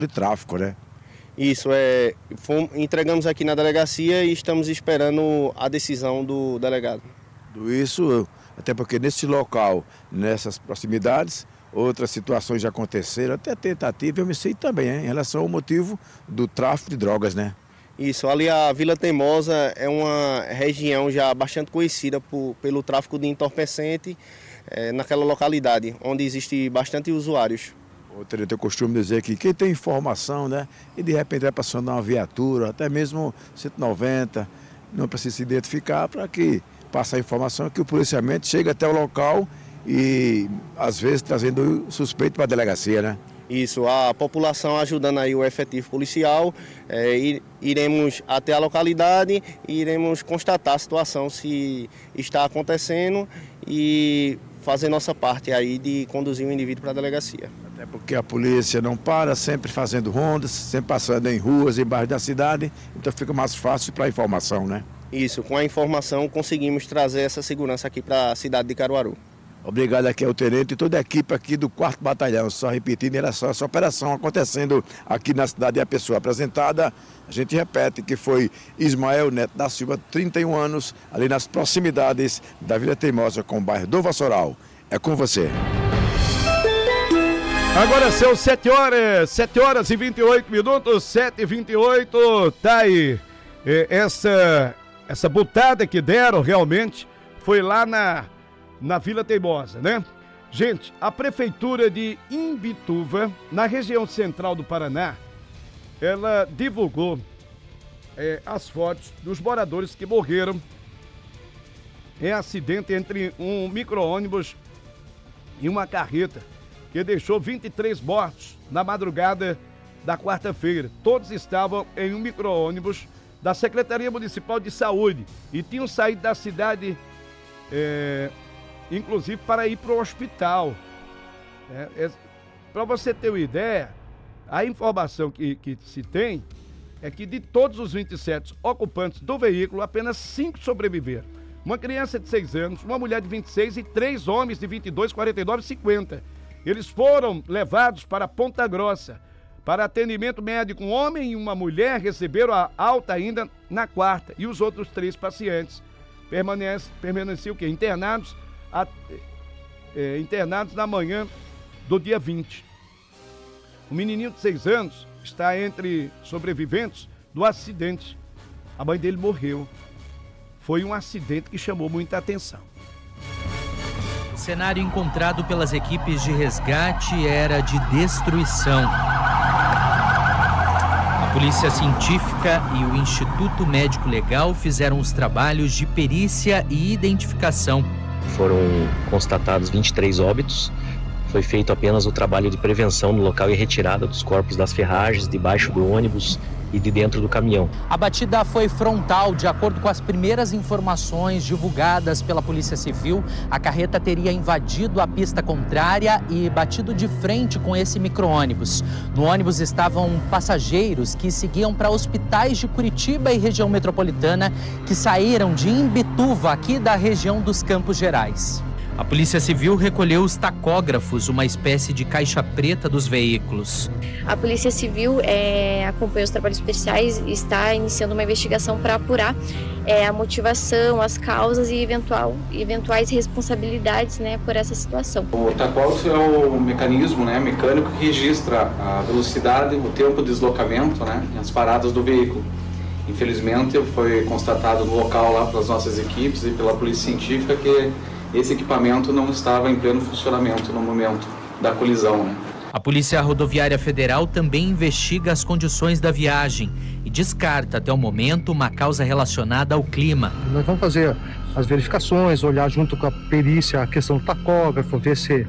de tráfico, né? Isso, entregamos aqui na delegacia e estamos esperando a decisão do delegado. Isso, até porque nesse local, nessas proximidades, outras situações já aconteceram, até tentativa e homicídio também, hein, em relação ao motivo do tráfico de drogas, né? Isso, ali a Vila Teimosa é uma região já bastante conhecida pelo tráfico de entorpecente naquela localidade, onde existe bastante usuários. Eu tenho o costume de dizer que quem tem informação, né, e de repente vai passando uma viatura, até mesmo 190, não precisa se identificar para que passe a informação que o policiamento chega até o local e às vezes trazendo o suspeito para a delegacia, né? Isso, a população ajudando aí o efetivo policial, iremos até a localidade e iremos constatar a situação se está acontecendo e fazer nossa parte aí de conduzir o indivíduo para a delegacia. Até porque a polícia não para, sempre fazendo rondas, sempre passando em ruas, em bairros da cidade, então fica mais fácil para a informação, né? Isso, com a informação conseguimos trazer essa segurança aqui para a cidade de Caruaru. Obrigado aqui ao tenente e toda a equipe aqui do 4º Batalhão. Só repetindo, era só essa operação acontecendo aqui na cidade e a pessoa apresentada. A gente repete que foi Ismael Neto da Silva, 31 anos, ali nas proximidades da Vila Teimosa com o bairro do Vassoural. É com você. Agora são 7 horas e 28 minutos, 7h28, tá aí. Essa butada que deram realmente foi lá na Vila Teimosa, né? Gente, a prefeitura de Imbituva, na região central do Paraná, ela divulgou as fotos dos moradores que morreram em acidente entre um micro-ônibus e uma carreta, que deixou 23 mortos na madrugada da quarta-feira. Todos estavam em um micro-ônibus da Secretaria Municipal de Saúde e tinham saído da cidade, inclusive para ir para o hospital. Para você ter uma ideia, a informação que se tem é que de todos os 27 ocupantes do veículo, apenas 5 sobreviveram. Uma criança de 6 anos, uma mulher de 26 e 3 homens de 22, 49 e 50. Eles foram levados para Ponta Grossa para atendimento médico. Um homem e uma mulher receberam a alta ainda na quarta e os outros 3 pacientes permaneciam o quê? Internados na manhã do dia 20. O menininho de 6 anos está entre sobreviventes do acidente. A mãe dele morreu. Foi um acidente que chamou muita atenção. O cenário encontrado pelas equipes de resgate era de destruição. A Polícia Científica e o Instituto Médico Legal fizeram os trabalhos de perícia e identificação. Foram constatados 23 óbitos. Foi feito apenas o trabalho de prevenção no local e retirada dos corpos das ferragens debaixo do ônibus e de dentro do caminhão. A batida foi frontal. De acordo com as primeiras informações divulgadas pela Polícia Civil, a carreta teria invadido a pista contrária e batido de frente com esse micro-ônibus. No ônibus estavam passageiros que seguiam para hospitais de Curitiba e região metropolitana, que saíram de Imbituva, aqui da região dos Campos Gerais. A Polícia Civil recolheu os tacógrafos, uma espécie de caixa preta dos veículos. A Polícia Civil acompanha os trabalhos especiais e está iniciando uma investigação para apurar a motivação, as causas e eventuais responsabilidades, né, por essa situação. O tacógrafo é o mecanismo, né, mecânico que registra a velocidade, o tempo de deslocamento, né, e as paradas do veículo. Infelizmente foi constatado no local lá pelas nossas equipes e pela Polícia Científica que esse equipamento não estava em pleno funcionamento no momento da colisão, né? A Polícia Rodoviária Federal também investiga as condições da viagem e descarta até o momento uma causa relacionada ao clima. Nós vamos fazer as verificações, olhar junto com a perícia a questão do tacógrafo, ver se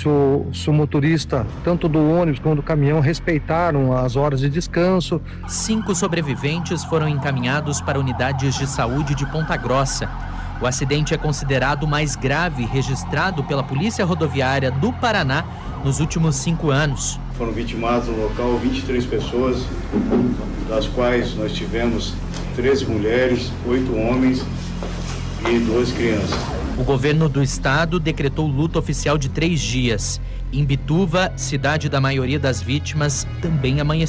o motorista, tanto do ônibus como do caminhão, respeitaram as horas de descanso. 5 sobreviventes foram encaminhados para unidades de saúde de Ponta Grossa. O acidente é considerado o mais grave registrado pela Polícia Rodoviária do Paraná nos últimos 5 anos. Foram vitimadas no local 23 pessoas, das quais nós tivemos 13 mulheres, 8 homens e 2 crianças. O governo do estado decretou luto oficial de 3 dias. Imbituva, cidade da maioria das vítimas, também amanheceu.